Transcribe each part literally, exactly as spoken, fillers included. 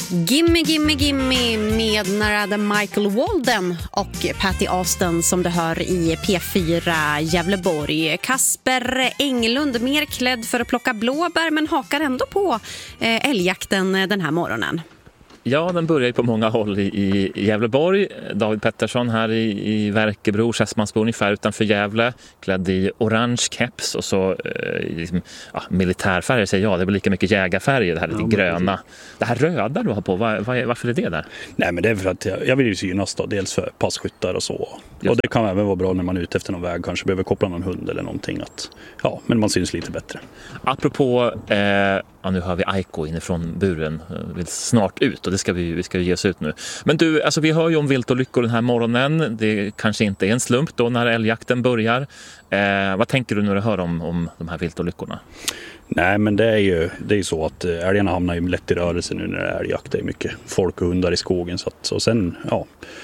Gimme, gimme, gimme med närade Michael Walden och Patty Austin som du hör i P fyra Gävleborg. Kasper Englund mer klädd för att plocka blåbär men hakar ändå på eh, älgjakten den här morgonen. Ja, den börjar ju på många håll i, i Gävleborg. David Pettersson här i, i Verkebro, Kästmansbo ungefär utanför Gävle, klädd i orange keps och så eh, liksom, ja, militärfärger säger jag. Det är väl lika mycket jägarfärger, det här lite ja, gröna. Precis. Det här röda du har på, var, var, varför är det där? Nej, men det är för att jag, jag vill ju synas då, dels för passkyttar och så. Just. Och det kan även vara bra när man är ute efter någon väg, kanske behöver koppla någon hund eller någonting. Att, ja, men man syns lite bättre. Apropå, eh, ja, nu hör vi Aiko inifrån buren, vill snart ut och det ska vi, vi ska ge oss ut nu. Men du, alltså vi hör ju om viltolyckor den här morgonen. Det kanske inte är en slump då när älgjakten börjar. Eh, vad tänker du när du hör om, om de här viltolyckorna? Nej, men det är ju det är så att älgarna hamnar ju lätt i rörelse nu när det är älgjakt. Det är mycket folk och hundar i skogen. Så att, och sen, ja,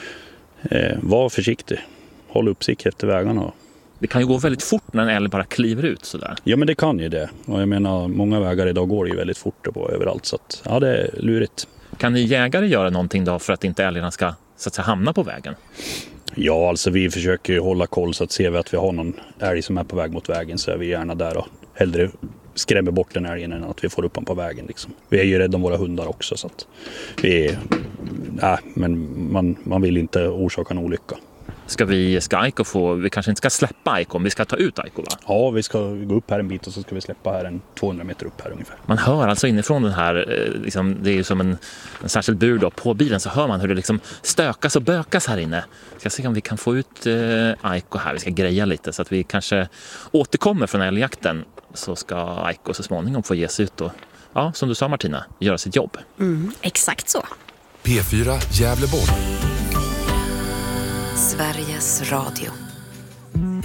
eh, var försiktig. Håll uppsikt efter vägarna. Det kan ju gå väldigt fort när en älg bara kliver ut sådär. Ja, men det kan ju det. Och jag menar, många vägar idag går ju väldigt fort på överallt. Så att, ja, det är lurigt. Kan ni jägare göra någonting då för att inte älgarna ska så att säga, hamna på vägen? Ja, alltså vi försöker ju hålla koll så att ser vi att vi har någon älg som är på väg mot vägen så är vi gärna där och hellre skrämmer bort den älgen än att vi får upp den på vägen. Liksom. Vi är ju rädda om våra hundar också så att vi är, nej, men man, man vill inte orsaka en olycka. Ska vi, ska Aiko få, vi kanske inte ska släppa Aiko, men vi ska ta ut Aiko va? Ja, vi ska gå upp här en bit och så ska vi släppa här en tvåhundra meter upp här ungefär. Man hör alltså inifrån den här, liksom, det är ju som en, en särskild bur då, på bilen så hör man hur det liksom stökas och bökas här inne. Ska se om vi kan få ut eh, Aiko här, vi ska greja lite så att vi kanske återkommer från älgjakten så ska Aiko så småningom få ge sig ut och, ja, som du sa Martina, göra sitt jobb. Mm, exakt så. P fyra Gävleborg. Sveriges Radio.